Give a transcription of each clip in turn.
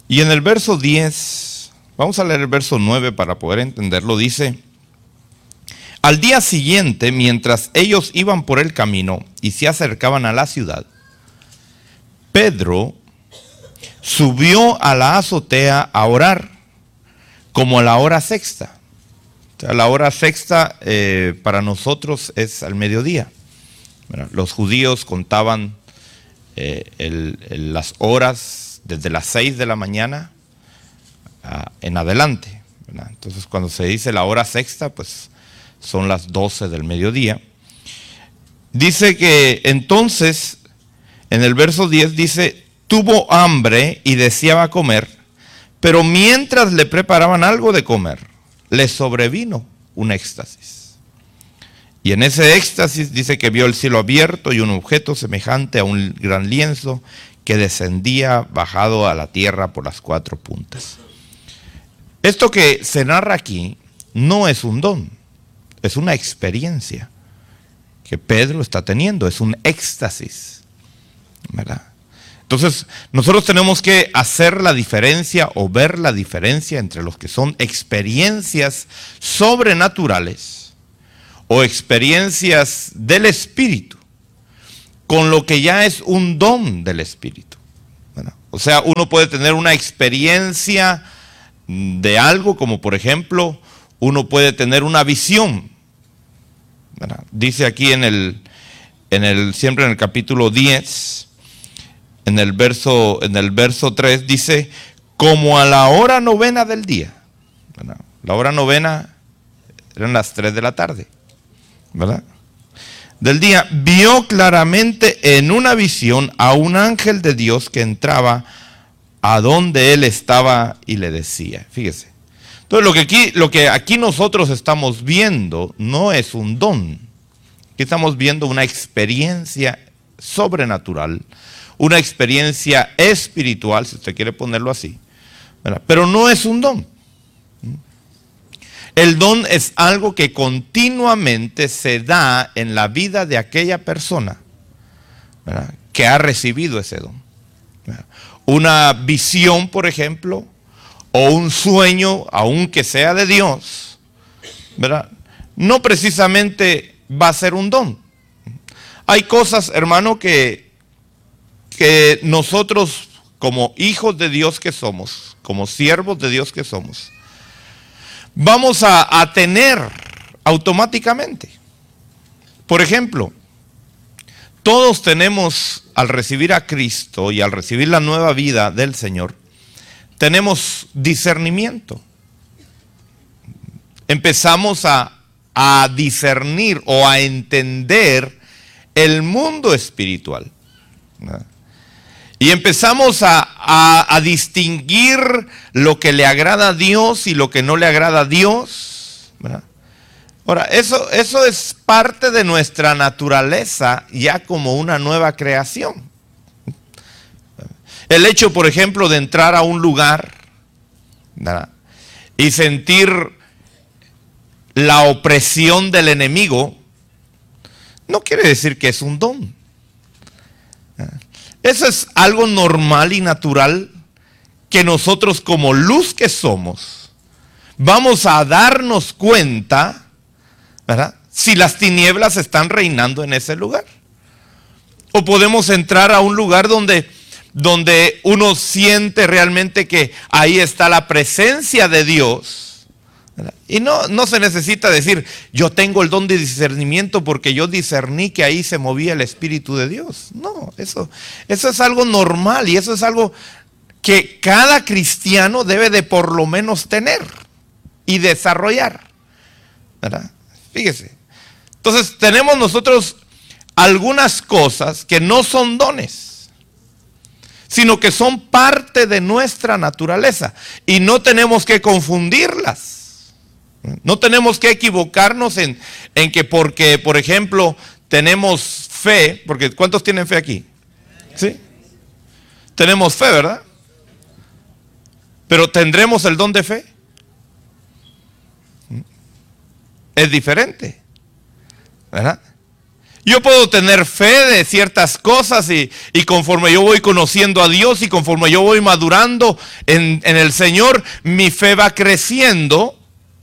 Y en el verso 10, vamos a leer el verso 9 para poder entenderlo, dice: al día siguiente, mientras ellos iban por el camino y se acercaban a la ciudad, Pedro subió a la azotea a orar, como a la hora sexta. O sea, la hora sexta para nosotros es al mediodía. Los judíos contaban las horas desde las 6 de la mañana en adelante, ¿verdad? Entonces, cuando se dice la hora sexta, pues son las 12 del mediodía. Dice que entonces, en el verso 10 dice: tuvo hambre y deseaba comer, pero mientras le preparaban algo de comer, le sobrevino un éxtasis. Y en ese éxtasis dice que vio el cielo abierto y un objeto semejante a un gran lienzo que descendía bajado a la tierra por las 4 puntas. Esto que se narra aquí no es un don, es una experiencia que Pedro está teniendo, es un éxtasis, ¿verdad? Entonces, nosotros tenemos que hacer la diferencia o ver la diferencia entre los que son experiencias sobrenaturales o experiencias del Espíritu con lo que ya es un don del Espíritu, ¿verdad? O sea, uno puede tener una experiencia de algo, como por ejemplo, uno puede tener una visión, ¿verdad? Dice aquí siempre en el capítulo 10, en el verso 3, dice: como a la hora novena del día, ¿verdad? La hora novena eran las 3 de la tarde, ¿verdad? Del día, vio claramente en una visión a un ángel de Dios que entraba a donde él estaba y le decía. Fíjese. Entonces, lo que aquí nosotros estamos viendo no es un don. Aquí estamos viendo una experiencia sobrenatural, una experiencia espiritual, si usted quiere ponerlo así, ¿verdad? Pero no es un don. El don es algo que continuamente se da en la vida de aquella persona, ¿verdad?, que ha recibido ese don, ¿verdad? Una visión, por ejemplo, o un sueño, aunque sea de Dios, ¿verdad?, no precisamente va a ser un don. Hay cosas, hermano, que nosotros como hijos de Dios que somos, como siervos de Dios que somos, vamos a tener automáticamente. Por ejemplo, todos tenemos, al recibir a Cristo y al recibir la nueva vida del Señor, tenemos discernimiento. Empezamos a discernir o a entender el mundo espiritual, ¿verdad? Y empezamos a distinguir lo que le agrada a Dios y lo que no le agrada a Dios, ¿verdad? Ahora, eso es parte de nuestra naturaleza ya como una nueva creación. El hecho, por ejemplo, de entrar a un lugar, ¿verdad?, y sentir la opresión del enemigo, no quiere decir que es un don. Eso es algo normal y natural que nosotros, como luz que somos, vamos a darnos cuenta, ¿verdad?, si las tinieblas están reinando en ese lugar. O podemos entrar a un lugar donde uno siente realmente que ahí está la presencia de Dios, ¿verdad? Y no se necesita decir: yo tengo el don de discernimiento porque yo discerní que ahí se movía el Espíritu de Dios. No, eso es algo normal y eso es algo que cada cristiano debe de por lo menos tener y desarrollar, ¿verdad? Fíjese. Entonces tenemos nosotros algunas cosas que no son dones, sino que son parte de nuestra naturaleza y no tenemos que confundirlas. No tenemos que equivocarnos en que porque, por ejemplo, tenemos fe, porque ¿cuántos tienen fe aquí? ¿Sí? Tenemos fe, ¿verdad? Pero ¿tendremos el don de fe? Es diferente, ¿verdad? Yo puedo tener fe de ciertas cosas y conforme yo voy conociendo a Dios y conforme yo voy madurando en el Señor, mi fe va creciendo.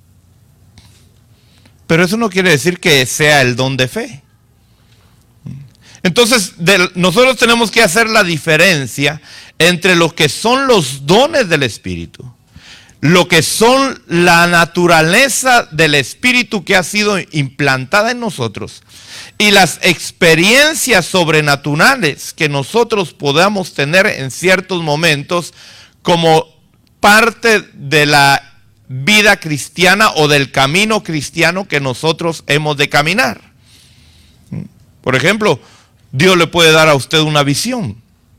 Pero eso no quiere decir que sea el don de fe. Entonces, nosotros tenemos que hacer la diferencia entre lo que son los dones del Espíritu, lo que son la naturaleza del Espíritu que ha sido implantada en nosotros y las experiencias sobrenaturales que nosotros podamos tener en ciertos momentos como parte de la vida cristiana o del camino cristiano que nosotros hemos de caminar. Por ejemplo, Dios le puede dar a usted una visión.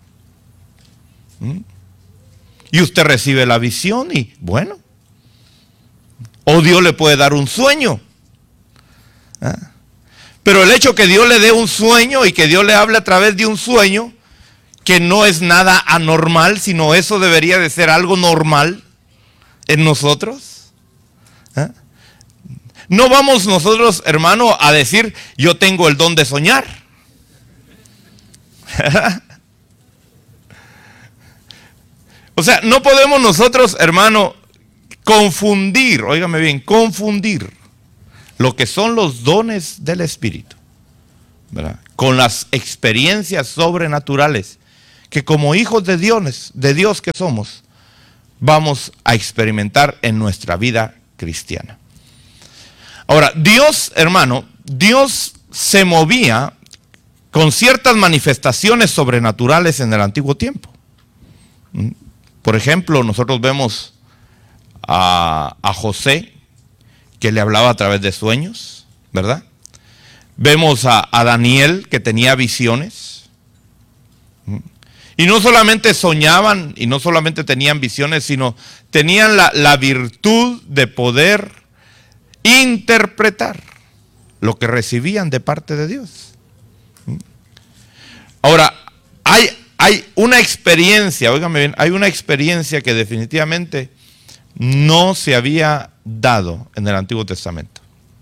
Y usted recibe la visión y bueno. O Dios le puede dar un sueño. Pero el hecho que Dios le dé un sueño y que Dios le hable a través de un sueño, que no es nada anormal, sino eso debería de ser algo normal en nosotros. No vamos nosotros, hermano, a decir, yo tengo el don de soñar. O sea, no podemos nosotros, hermano, confundir, óigame bien, confundir lo que son los dones del Espíritu, ¿verdad?, con las experiencias sobrenaturales que como hijos de Dios que somos, vamos a experimentar en nuestra vida cristiana. Ahora, Dios, hermano, Dios se movía con ciertas manifestaciones sobrenaturales en el antiguo tiempo. Por ejemplo, nosotros vemos a José, que le hablaba a través de sueños, ¿verdad? Vemos a Daniel, que tenía visiones. Y no solamente soñaban y no solamente tenían visiones, sino tenían la virtud de poder interpretar lo que recibían de parte de Dios. Ahora, hay una experiencia, óigame bien, hay una experiencia que definitivamente no se había dado en el Antiguo Testamento.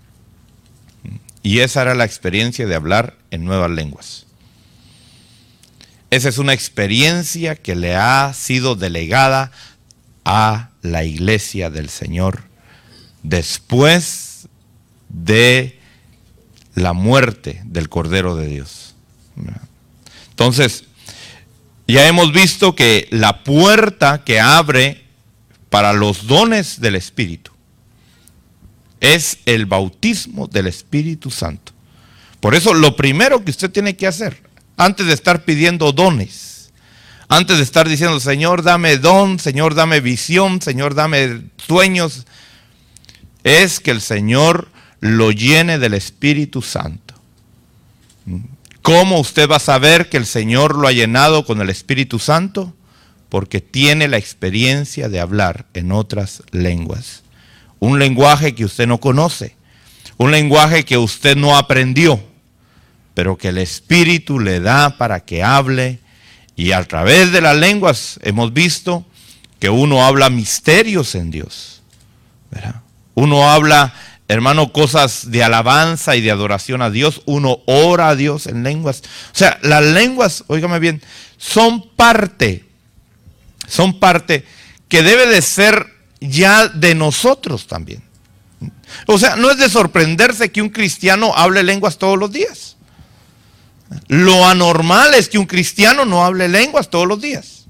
Y esa era la experiencia de hablar en nuevas lenguas. Esa es una experiencia que le ha sido delegada a la iglesia del Señor después de la muerte del Cordero de Dios. Entonces, ya hemos visto que la puerta que abre para los dones del Espíritu es el bautismo del Espíritu Santo. Por eso lo primero que usted tiene que hacer, antes de estar pidiendo dones, antes de estar diciendo, Señor, dame don, Señor, dame visión, Señor, dame sueños, es que el Señor lo llene del Espíritu Santo. ¿Cómo usted va a saber que el Señor lo ha llenado con el Espíritu Santo? Porque tiene la experiencia de hablar en otras lenguas. Un lenguaje que usted no conoce, un lenguaje que usted no aprendió, pero que el Espíritu le da para que hable. Y a través de las lenguas hemos visto que uno habla misterios en Dios, ¿verdad? Uno habla, hermano, cosas de alabanza y de adoración a Dios. Uno ora a Dios en lenguas. O sea, las lenguas, óigame bien, son parte que debe de ser ya de nosotros también. O sea, no es de sorprenderse que un cristiano hable lenguas todos los días. Lo anormal es que un cristiano no hable lenguas todos los días.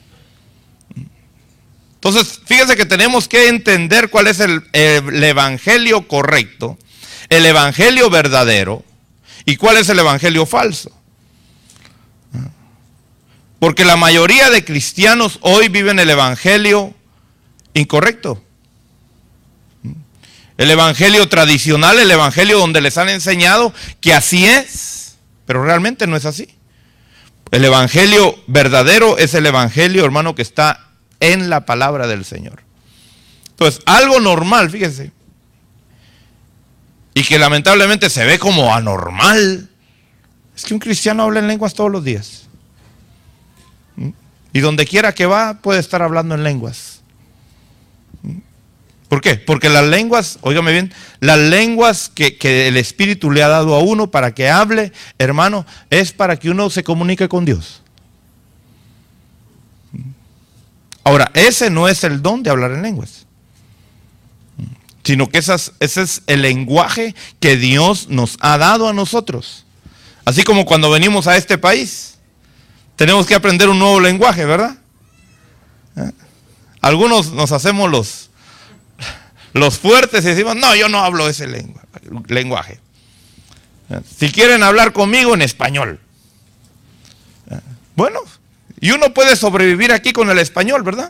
Entonces, fíjese que tenemos que entender cuál es el evangelio correcto, el evangelio verdadero y cuál es el evangelio falso. Porque la mayoría de cristianos hoy viven el evangelio incorrecto. El evangelio tradicional, el evangelio donde les han enseñado que así es, pero realmente no es así. El evangelio verdadero es el evangelio, hermano, que está en la palabra del Señor. Entonces, algo normal, fíjense, y que lamentablemente se ve como anormal, es que un cristiano habla en lenguas todos los días. Y donde quiera que va, puede estar hablando en lenguas. ¿Por qué? Porque las lenguas, óigame bien, las lenguas que el Espíritu le ha dado a uno para que hable, hermano, es para que uno se comunique con Dios. Ahora, ese no es el don de hablar en lenguas, sino que ese es el lenguaje que Dios nos ha dado a nosotros. Así como cuando venimos a este país, tenemos que aprender un nuevo lenguaje, ¿verdad? Algunos nos hacemos los fuertes y decimos, no, yo no hablo ese lenguaje. Si quieren hablar conmigo en español. Bueno, y uno puede sobrevivir aquí con el español, ¿verdad?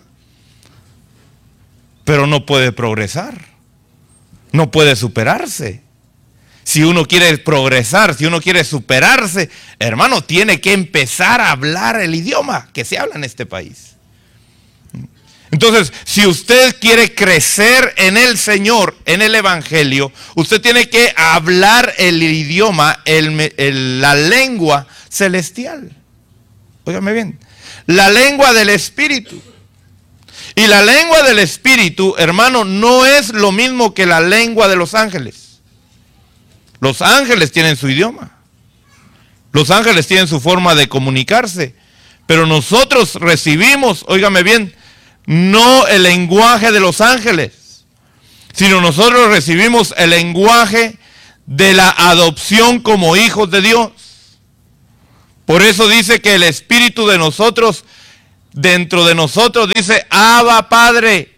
Pero no puede progresar. No puede superarse. Si uno quiere progresar, si uno quiere superarse, hermano, tiene que empezar a hablar el idioma que se habla en este país. Entonces, si usted quiere crecer en el Señor, en el Evangelio, usted tiene que hablar el idioma, la lengua celestial. Óigame bien, la lengua del Espíritu. Y la lengua del Espíritu, hermano, no es lo mismo que la lengua de los ángeles. Los ángeles tienen su idioma. Los ángeles tienen su forma de comunicarse. Pero nosotros recibimos, óigame bien, no el lenguaje de los ángeles, sino nosotros recibimos el lenguaje de la adopción como hijos de Dios. Por eso dice que el Espíritu de nosotros, dentro de nosotros, dice, Abba Padre.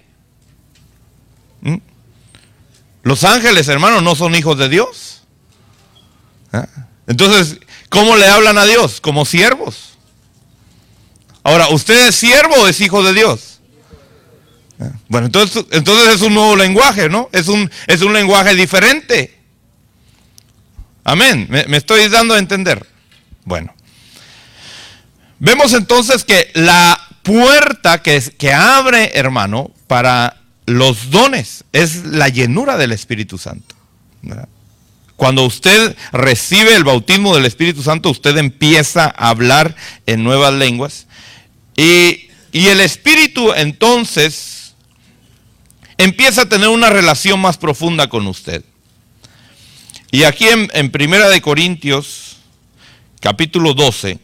Los ángeles, hermanos, no son hijos de Dios. Entonces, ¿cómo le hablan a Dios? Como siervos. Ahora, ¿usted es siervo o es hijo de Dios? Bueno, entonces es un nuevo lenguaje, ¿no? Es un lenguaje diferente. Amén. ¿Me estoy dando a entender? Bueno. Vemos entonces que la puerta que abre, hermano, para los dones es la llenura del Espíritu Santo, ¿verdad? Cuando usted recibe el bautismo del Espíritu Santo, usted empieza a hablar en nuevas lenguas. Y el Espíritu entonces empieza a tener una relación más profunda con usted. Y aquí en Primera de Corintios, capítulo 12,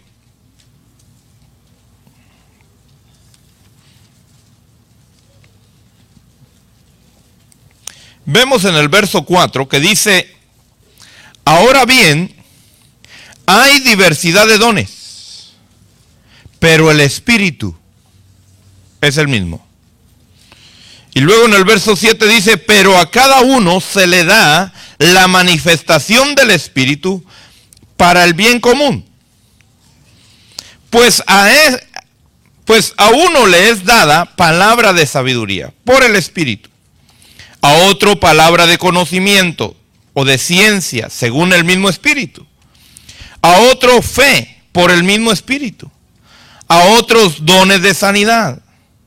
vemos en el verso 4 que dice, ahora bien, hay diversidad de dones, pero el Espíritu es el mismo. Y luego en el verso 7 dice, pero a cada uno se le da la manifestación del Espíritu para el bien común. Pues a uno le es dada palabra de sabiduría por el Espíritu, a otro palabra de conocimiento o de ciencia según el mismo Espíritu, a otro fe por el mismo Espíritu, a otros dones de sanidad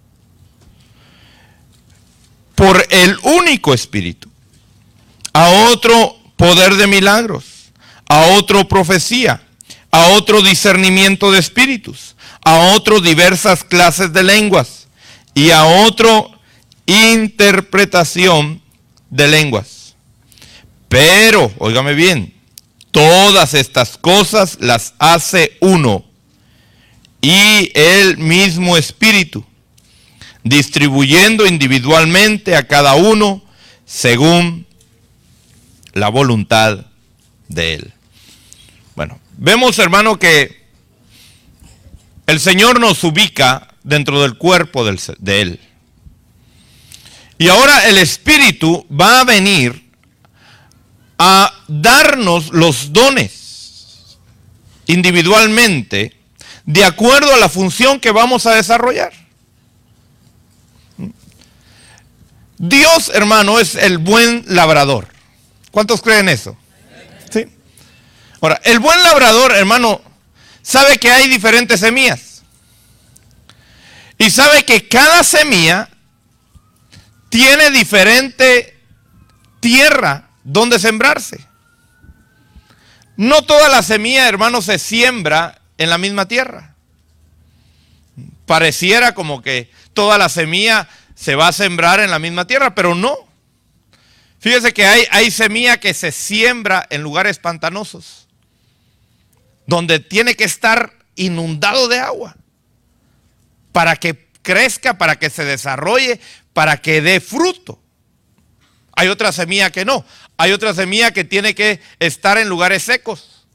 por el único Espíritu, a otro poder de milagros, a otro profecía, a otro discernimiento de espíritus, a otro diversas clases de lenguas y a otro interpretación de lenguas. Pero, óigame bien, todas estas cosas las hace uno y el mismo Espíritu, distribuyendo individualmente a cada uno según la voluntad de Él. Bueno, vemos, hermano, que el Señor nos ubica dentro del cuerpo de Él. Y ahora el Espíritu va a venir a darnos los dones individualmente de acuerdo a la función que vamos a desarrollar. Dios, hermano, es el buen labrador. ¿Cuántos creen eso? ¿Sí? Ahora, el buen labrador, hermano, sabe que hay diferentes semillas. Y sabe que cada semilla tiene diferente tierra donde sembrarse. No toda la semilla, hermano, se siembra en la misma tierra. Pareciera como que toda la semilla se va a sembrar en la misma tierra, pero no. Fíjese que hay semilla que se siembra en lugares pantanosos, donde tiene que estar inundado de agua para que crezca, para que se desarrolle, para que dé fruto. Hay otra semilla que no. Hay otra semilla que tiene que estar en lugares secos.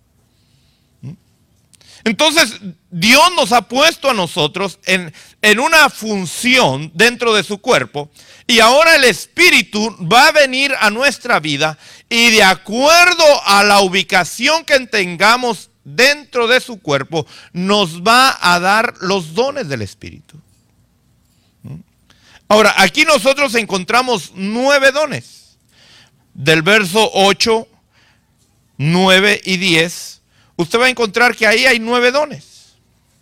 Entonces, Dios nos ha puesto a nosotros en una función dentro de su cuerpo, y ahora el Espíritu va a venir a nuestra vida y de acuerdo a la ubicación que tengamos dentro de su cuerpo, nos va a dar los dones del Espíritu. Ahora, aquí nosotros encontramos 9 dones. Del verso 8, 9 y 10, usted va a encontrar que ahí hay 9 dones.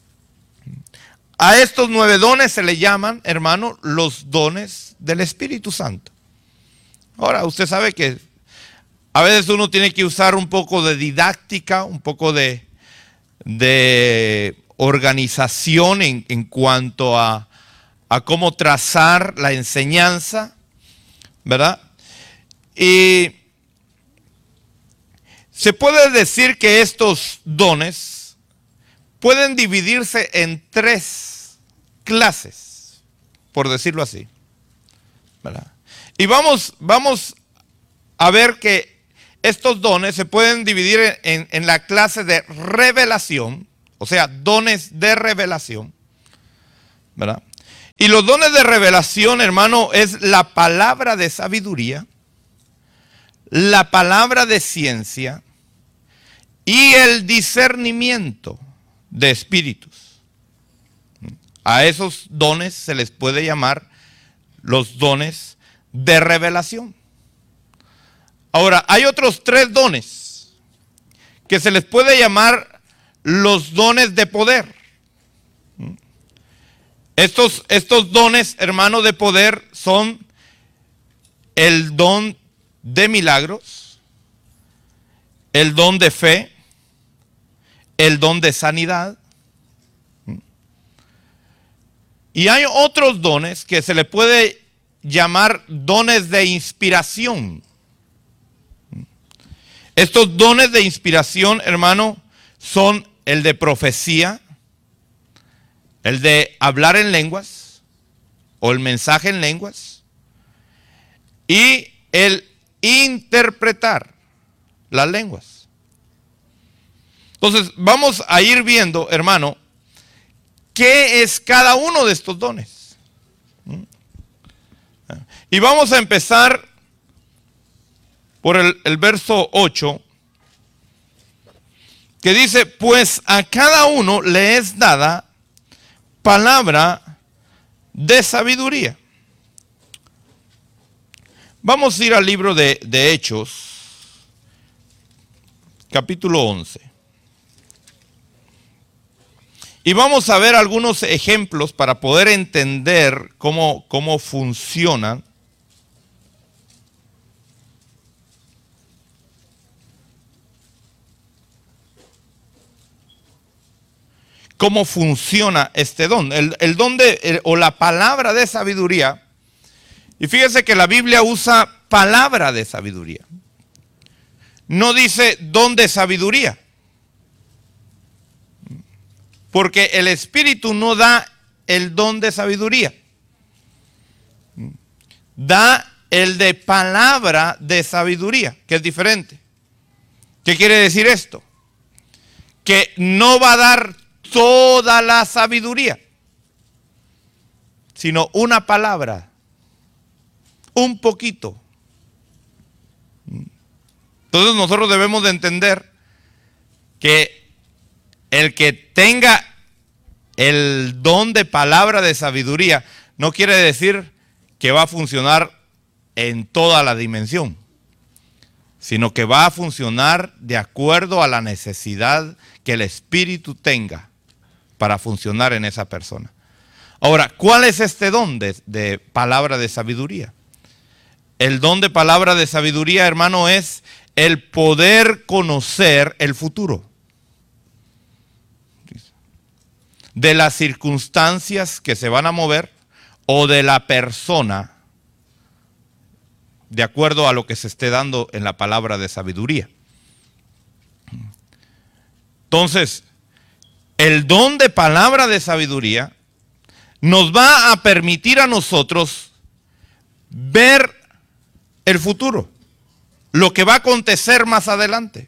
A estos 9 dones se le llaman, hermano, los dones del Espíritu Santo. Ahora, usted sabe que a veces uno tiene que usar un poco de didáctica, un poco de organización en cuanto a cómo trazar la enseñanza, ¿verdad? Y se puede decir que estos dones pueden dividirse en 3 clases, por decirlo así, ¿verdad? Y vamos a ver que estos dones se pueden dividir en la clase de revelación, o sea, dones de revelación, ¿verdad? Y los dones de revelación, hermano, es la palabra de sabiduría, la palabra de ciencia y el discernimiento de espíritus. A esos dones se les puede llamar los dones de revelación. Ahora, hay otros 3 dones que se les puede llamar los dones de poder. Estos dones, hermano, de poder son el don de milagros, el don de fe, el don de sanidad. Y hay otros dones que se le puede llamar dones de inspiración. Estos dones de inspiración, hermano, son el de profecía, el de hablar en lenguas o el mensaje en lenguas y el interpretar las lenguas. Entonces vamos a ir viendo, hermano, qué es cada uno de estos dones. Y vamos a empezar por el verso 8, que dice: pues a cada uno le es dada palabra de sabiduría. Vamos a ir al libro de Hechos, capítulo 11. Y vamos a ver algunos ejemplos para poder entender cómo funcionan. Cómo funciona este don, el don o la palabra de sabiduría. Y fíjese que la Biblia usa palabra de sabiduría. No dice don de sabiduría. Porque el Espíritu no da el don de sabiduría. Da el de palabra de sabiduría, que es diferente. ¿Qué quiere decir esto? Que no va a dar toda la sabiduría, sino una palabra, un poquito. Entonces nosotros debemos de entender que el que tenga el don de palabra de sabiduría no quiere decir que va a funcionar en toda la dimensión, sino que va a funcionar de acuerdo a la necesidad que el Espíritu tenga para funcionar en esa persona. Ahora, ¿cuál es este don de palabra de sabiduría? El don de palabra de sabiduría, hermano, es el poder conocer el futuro. De las circunstancias que se van a mover o de la persona de acuerdo a lo que se esté dando en la palabra de sabiduría. Entonces, el don de palabra de sabiduría nos va a permitir a nosotros ver el futuro, lo que va a acontecer más adelante.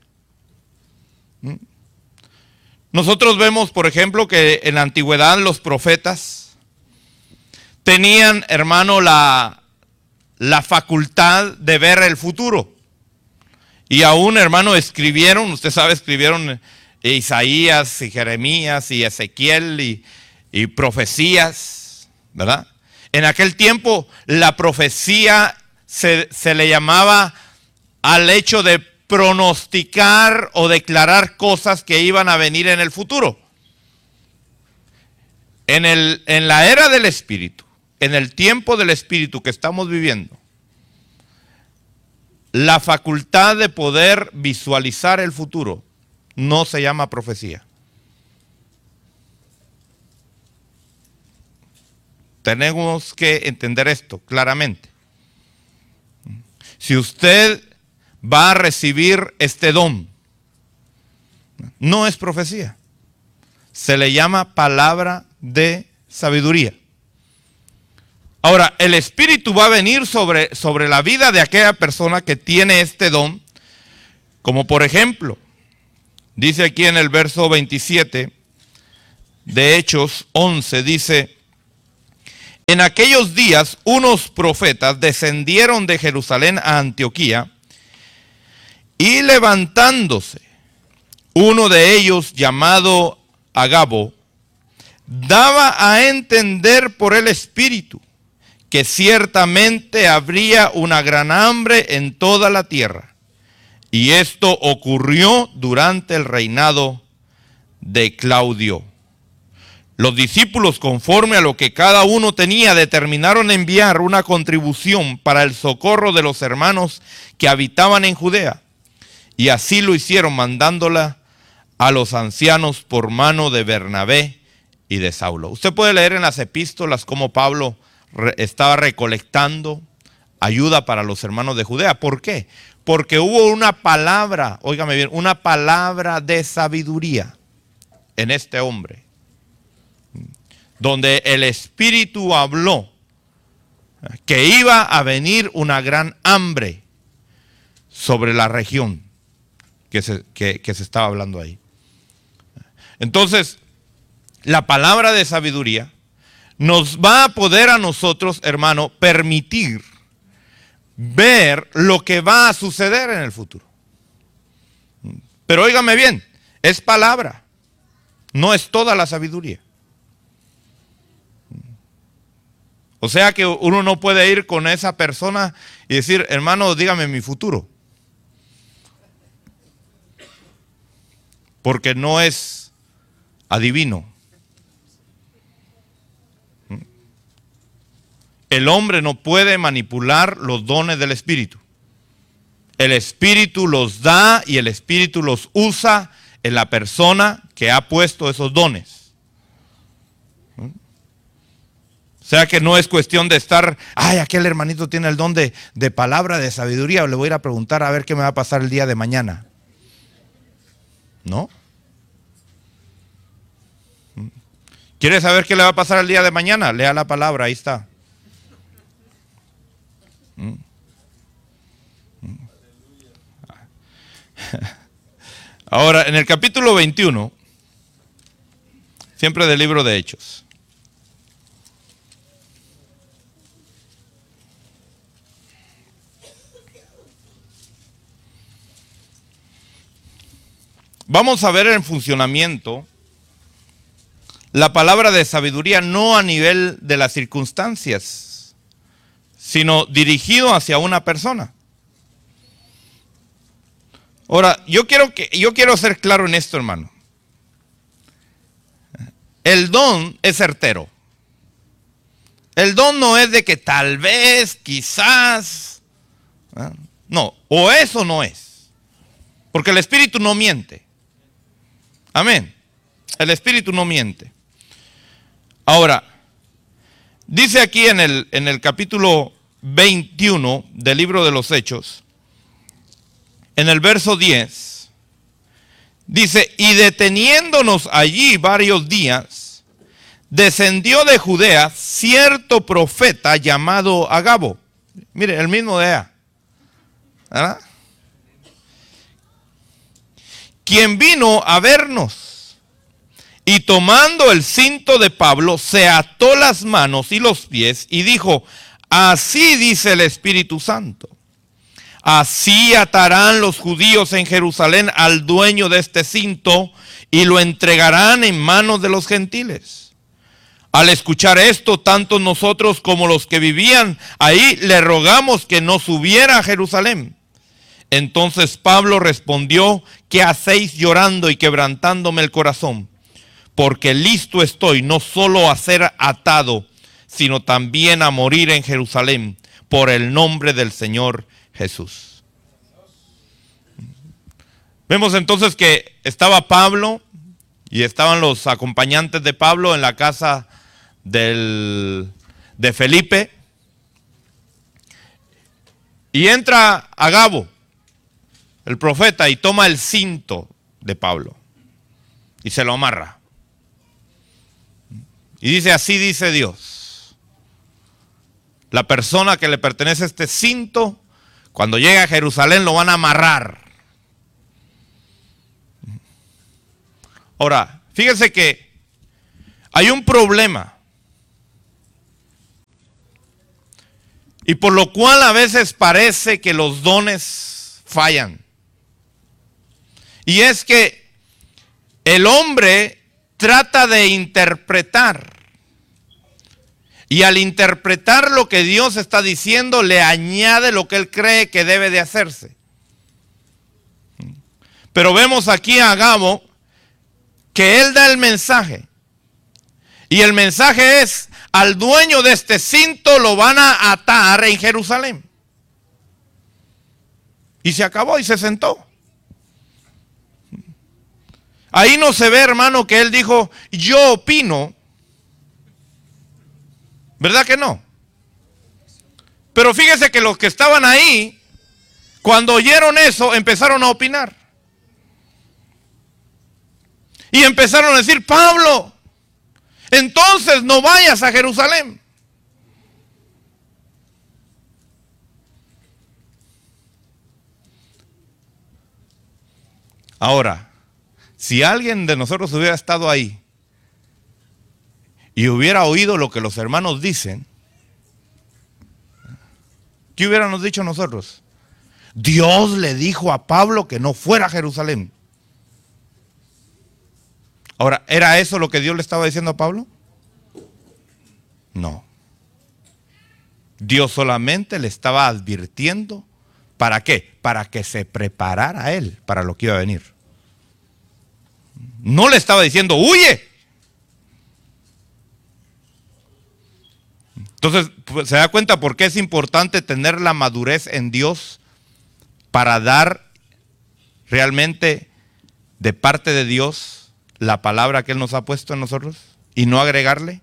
Nosotros vemos, por ejemplo, que en la antigüedad los profetas tenían, hermano, la facultad de ver el futuro. Y aún, hermano, escribieron, usted sabe, escribieron Isaías y Jeremías y Ezequiel y profecías, ¿verdad? En aquel tiempo la profecía se le llamaba al hecho de pronosticar o declarar cosas que iban a venir en el futuro. En la era del Espíritu, en el tiempo del Espíritu que estamos viviendo, la facultad de poder visualizar el futuro no se llama profecía. Tenemos que entender esto claramente. Si usted va a recibir este don, no es profecía. Se le llama palabra de sabiduría. Ahora, el Espíritu va a venir sobre la vida de aquella persona que tiene este don, como por ejemplo, dice aquí en el verso 27 de Hechos 11, dice: en aquellos días unos profetas descendieron de Jerusalén a Antioquía, y levantándose uno de ellos llamado Agabo, daba a entender por el Espíritu que ciertamente habría una gran hambre en toda la tierra. Y esto ocurrió durante el reinado de Claudio. Los discípulos, conforme a lo que cada uno tenía, determinaron enviar una contribución para el socorro de los hermanos que habitaban en Judea. Y así lo hicieron, mandándola a los ancianos por mano de Bernabé y de Saulo. Usted puede leer en las epístolas cómo Pablo estaba recolectando ayuda para los hermanos de Judea. ¿Por qué? Porque hubo una palabra, óigame bien, una palabra de sabiduría en este hombre, donde el Espíritu habló que iba a venir una gran hambre sobre la región que se estaba hablando ahí. Entonces, la palabra de sabiduría nos va a poder a nosotros, hermano, permitir ver lo que va a suceder en el futuro. Pero óigame bien, es palabra, no es toda la sabiduría. O sea que uno no puede ir con esa persona y decir: hermano, dígame mi futuro. Porque no es adivino. El hombre no puede manipular los dones del Espíritu. El Espíritu los da y el Espíritu los usa en la persona que ha puesto esos dones. O sea que no es cuestión de estar: ay, aquel hermanito tiene el don de palabra de sabiduría, le voy a ir a preguntar a ver qué me va a pasar el día de mañana. ¿No? ¿Quiere saber qué le va a pasar el día de mañana? Lea la palabra, ahí está. Ahora, en el capítulo 21, siempre del libro de Hechos, vamos a ver en funcionamiento la palabra de sabiduría, no a nivel de las circunstancias, sino dirigido hacia una persona. Ahora, yo quiero ser claro en esto, hermano. El don es certero. El don no es de que tal vez, quizás, no, o eso no es. Porque el Espíritu no miente. Amén. El Espíritu no miente. Ahora, dice aquí en el capítulo 21 del libro de los Hechos, en el verso 10, dice: y deteniéndonos allí varios días, descendió de Judea cierto profeta llamado Agabo. Mire, el mismo de allá, ¿verdad? Quien vino a vernos, y tomando el cinto de Pablo, se ató las manos y los pies y dijo: así dice el Espíritu Santo, así atarán los judíos en Jerusalén al dueño de este cinto y lo entregarán en manos de los gentiles. Al escuchar esto, tanto nosotros como los que vivían ahí le rogamos que no subiera a Jerusalén. Entonces Pablo respondió: ¿qué hacéis llorando y quebrantándome el corazón? Porque listo estoy no solo a ser atado, sino también a morir en Jerusalén por el nombre del Señor Jesús. Vemos entonces que estaba Pablo y estaban los acompañantes de Pablo en la casa de Felipe, y entra Agabo, el profeta, y toma el cinto de Pablo y se lo amarra y dice: así dice Dios, la persona que le pertenece a este cinto, cuando llegue a Jerusalén lo van a amarrar. Ahora, fíjense que hay un problema, y por lo cual a veces parece que los dones fallan. Y es que el hombre trata de interpretar, y al interpretar lo que Dios está diciendo, le añade lo que él cree que debe de hacerse. Pero vemos aquí a Agabo que él da el mensaje, y el mensaje es: al dueño de este cinto lo van a atar en Jerusalén. Y se acabó y se sentó. Ahí no se ve, hermano, que él dijo: yo opino. ¿Verdad que no? Pero fíjese que los que estaban ahí, cuando oyeron eso, empezaron a opinar. Y empezaron a decir: Pablo, entonces no vayas a Jerusalén. Ahora, si alguien de nosotros hubiera estado ahí y hubiera oído lo que los hermanos dicen, ¿qué hubiéramos dicho nosotros? Dios le dijo a Pablo que no fuera a Jerusalén. Ahora, ¿era eso lo que Dios le estaba diciendo a Pablo? No. Dios solamente le estaba advirtiendo. ¿Para qué? Para que se preparara él para lo que iba a venir. No le estaba diciendo: huye. Entonces, pues, se da cuenta por qué es importante tener la madurez en Dios para dar realmente de parte de Dios la palabra que Él nos ha puesto en nosotros y no agregarle.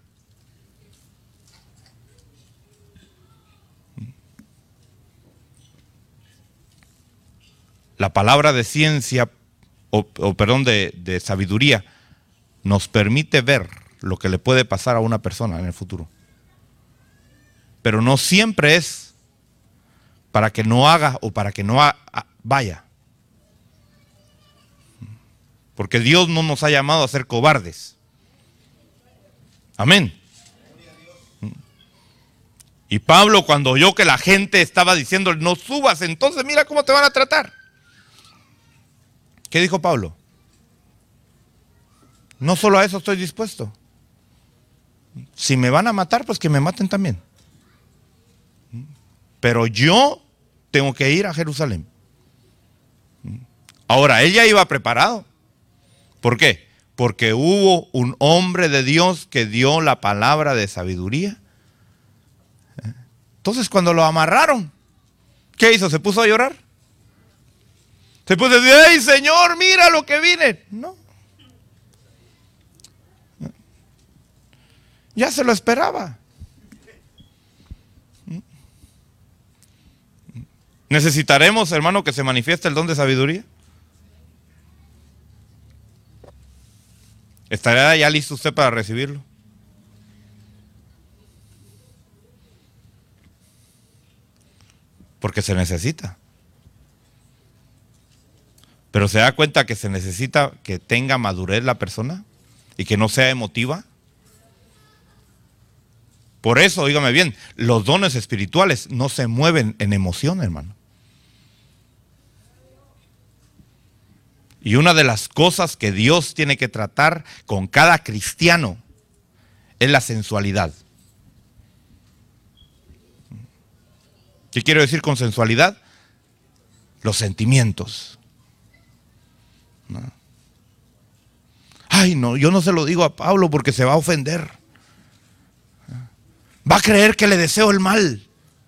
La palabra de ciencia, de sabiduría, nos permite ver lo que le puede pasar a una persona en el futuro. Pero no siempre es para que no haga o para que no vaya. Porque Dios no nos ha llamado a ser cobardes. Amén. Y Pablo, cuando oyó que la gente estaba diciendo: no subas, entonces mira cómo te van a tratar. ¿Qué dijo Pablo? No solo a eso estoy dispuesto. Si me van a matar, pues que me maten también. Pero yo tengo que ir a Jerusalén. Ahora, él ya iba preparado. ¿Por qué? Porque hubo un hombre de Dios que dio la palabra de sabiduría. Entonces, cuando lo amarraron, ¿qué hizo? ¿Se puso a llorar? Se puso a decir: ¡ay, Señor, mira lo que vine! No. Ya se lo esperaba. ¿Necesitaremos, hermano, que se manifieste el don de sabiduría? ¿Estará ya listo usted para recibirlo? Porque se necesita. Pero se da cuenta que se necesita que tenga madurez la persona y que no sea emotiva. Por eso, dígame bien, los dones espirituales no se mueven en emoción, hermano. Y una de las cosas que Dios tiene que tratar con cada cristiano es la sensualidad. ¿Qué quiero decir con sensualidad? Los sentimientos. ¿No? Ay, no, yo no se lo digo a Pablo porque se va a ofender. Va a creer que le deseo el mal.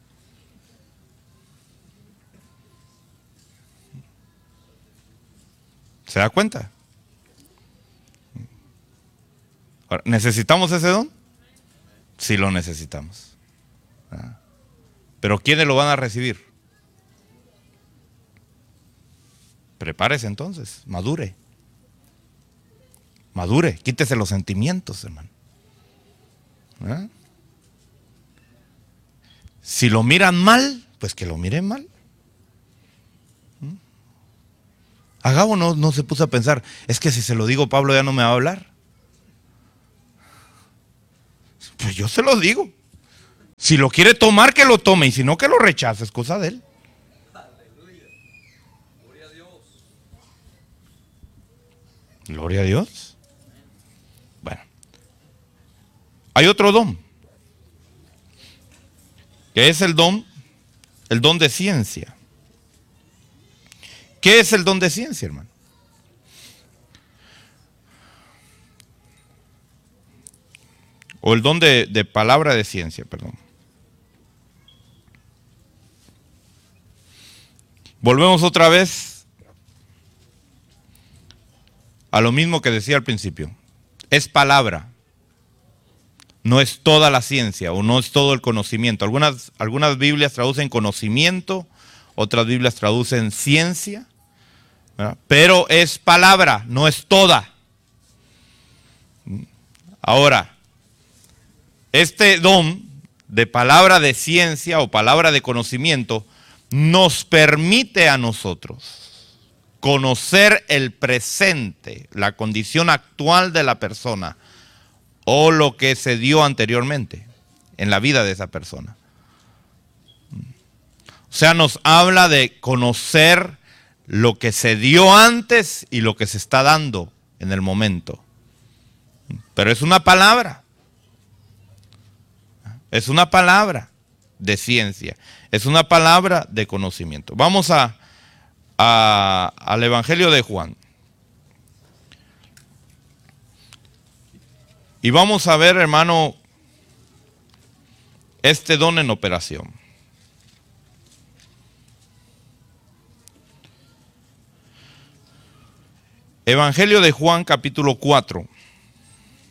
¿Se da cuenta? Ahora, ¿necesitamos ese don? Sí lo necesitamos. Pero ¿quiénes lo van a recibir? Prepárese entonces, madure. Madure, quítese los sentimientos, hermano. Si lo miran mal, pues que lo miren mal. Agabo no se puso a pensar, es que si se lo digo Pablo ya no me va a hablar. Pues yo se lo digo. Si lo quiere tomar, que lo tome, y si no, que lo rechace, es cosa de él. Aleluya. Gloria a Dios. Gloria a Dios. Bueno, hay otro don, que es el don de ciencia. ¿Qué es el don de ciencia, hermano? O el don de palabra de ciencia, perdón. Volvemos otra vez a lo mismo que decía al principio. Es palabra. No es toda la ciencia o no es todo el conocimiento. Algunas Biblias traducen conocimiento, otras Biblias traducen ciencia, ¿verdad? Pero es palabra, no es toda. Ahora, este don de palabra de ciencia o palabra de conocimiento nos permite a nosotros conocer el presente, la condición actual de la persona o lo que se dio anteriormente en la vida de esa persona. O sea, nos habla de conocer lo que se dio antes y lo que se está dando en el momento. Pero es una palabra. Es una palabra de ciencia. Es una palabra de conocimiento. Vamos al Evangelio de Juan. Y vamos a ver, hermano, este don en operación. Evangelio de Juan, capítulo 4.